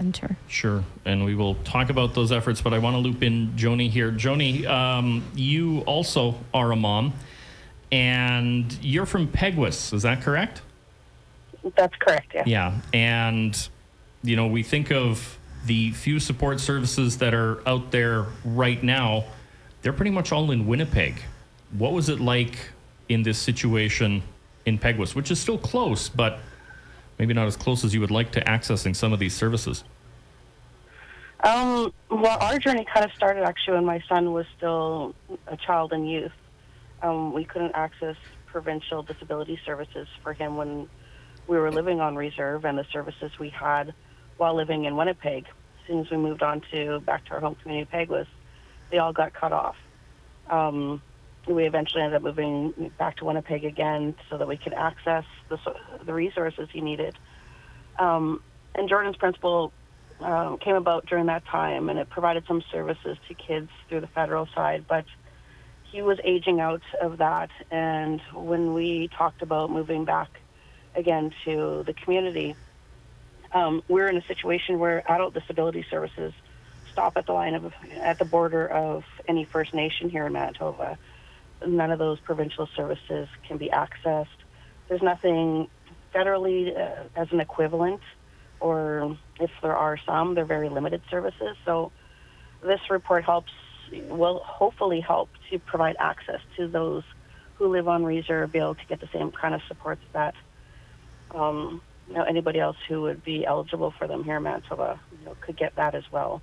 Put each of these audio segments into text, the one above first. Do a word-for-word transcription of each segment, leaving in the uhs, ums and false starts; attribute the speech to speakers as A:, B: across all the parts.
A: center.
B: Sure, and we will talk about those efforts, but I want to loop in Joni here. Joni, um, you also are a mom, and you're from Peguis, is that correct?
C: That's correct, yeah.
B: Yeah, and, you know, we think of the few support services that are out there right now, they're pretty much all in Winnipeg. What was it like in this situation in Peguis, which is still close, but maybe not as close as you would like to accessing some of these services?
C: Um, well, our journey kind of started actually when my son was still a child and youth. Um, we couldn't access provincial disability services for him when we were living on reserve, and the services we had while living in Winnipeg. As soon as we moved on to back to our home community, Peguis, they all got cut off. Um, we eventually ended up moving back to Winnipeg again so that we could access the, the resources he needed. Um, and Jordan's principle um, came about during that time, and it provided some services to kids through the federal side, but he was aging out of that. And when we talked about moving back again to the community, um, we're in a situation where adult disability services stop at the line of at the border of any First Nation here in Manitoba. None of those provincial services can be accessed. There's nothing federally uh, as an equivalent, or if there are some, they're very limited services. So this report helps, will hopefully help to provide access to those who live on reserve, be able to get the same kind of supports that um, you know, anybody else who would be eligible for them here in Manitoba, you know, could get that as well.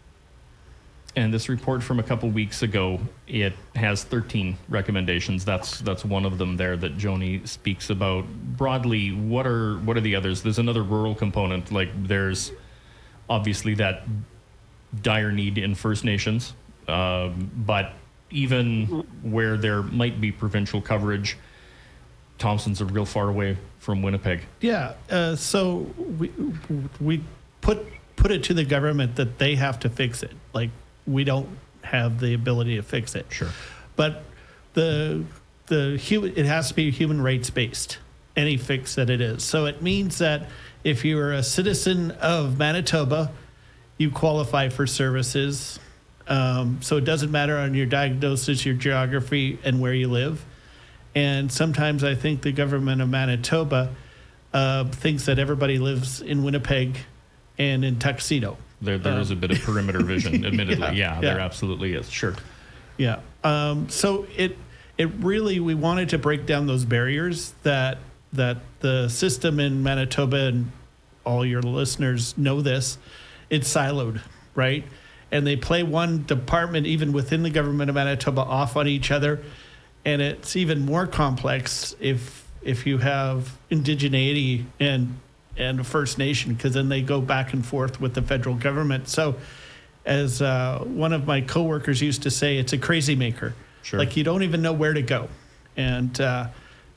B: And this report from a couple weeks ago, it has thirteen recommendations. That's that's one of them there that Joni speaks about. Broadly, what are what are the others? There's another rural component. Like there's obviously that dire need in First Nations, um, but even mm-hmm. where there might be provincial coverage, Thompson's are real far away from Winnipeg.
D: Yeah, uh, so we we put put it to the government that they have to fix it. Like, we don't have the ability to fix it.
B: Sure.
D: But the the human it has to be human rights based, any fix that it is. So it means that if you're a citizen of Manitoba, you qualify for services. Um, so it doesn't matter on your diagnosis, your geography, and where you live. And sometimes I think the government of Manitoba uh, thinks that everybody lives in Winnipeg and in Tuxedo.
B: There, there um, is a bit of perimeter vision, admittedly. yeah, yeah,
D: yeah,
B: there absolutely is. Sure.
D: Yeah. Um, so it it really, we wanted to break down those barriers that that the system in Manitoba, and all your listeners know this, it's siloed, right? And they play one department, even within the government of Manitoba, off on each other. And it's even more complex if if you have indigeneity and and First Nation, because then they go back and forth with the federal government. So as uh, one of my coworkers used to say, it's a crazy maker.
B: Sure.
D: Like, you don't even know where to go. And uh,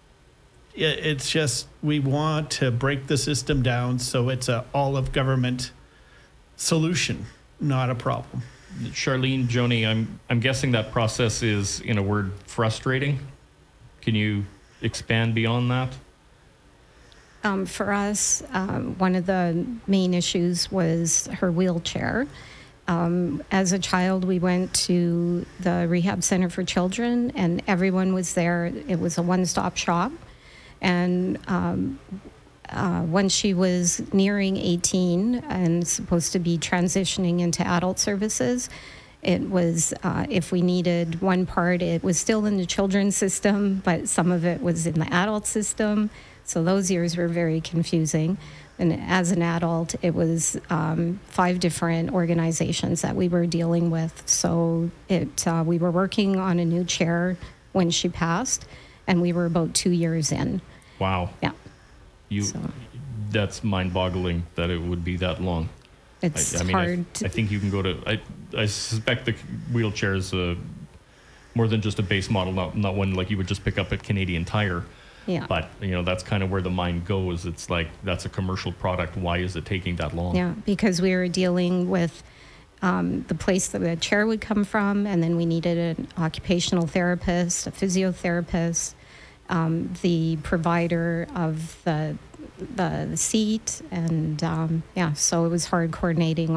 D: it, it's just, we want to break the system down so it's a all of government solution, not a problem.
B: Charlene, Joni, I'm I'm guessing that process is, in a word, frustrating. Can you expand beyond that?
A: Um, for us, um, one of the main issues was her wheelchair. Um, as a child, we went to the Rehab Center for Children, and everyone was there. It was a one-stop shop. And um, uh, when she was nearing eighteen and supposed to be transitioning into adult services, it was, uh, if we needed one part, it was still in the children's system, but some of it was in the adult system. So those years were very confusing. And as an adult, it was um, five different organizations that we were dealing with. So it uh, we were working on a new chair when she passed, and we were about two years in.
B: Wow.
A: Yeah.
B: You,
A: so.
B: That's mind-boggling that it would be that long.
A: It's
B: I, I mean,
A: hard.
B: I,
A: to...
B: I think you can go to. I I suspect the wheelchair is uh, more than just a base model, not not one like you would just pick up at Canadian Tire.
A: Yeah.
B: But, you know, that's kind of where the mind goes. It's like, that's a commercial product. Why is it taking that long?
A: Yeah, because we were dealing with um, the place that the chair would come from, and then we needed an occupational therapist, a physiotherapist, um, the provider of the the seat, and um, yeah, so it was hard coordinating